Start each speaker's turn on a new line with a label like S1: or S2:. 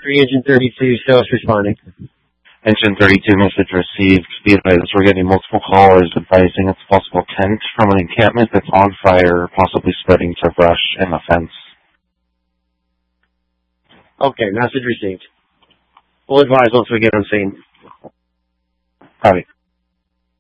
S1: 3 Engine 32, show us responding.
S2: Engine 32, message received. Be advised, we're getting multiple callers advising it's possible tent from an encampment that's on fire, possibly spreading to brush and a fence.
S1: Okay, message received. We'll advise once we get on scene.
S2: All right.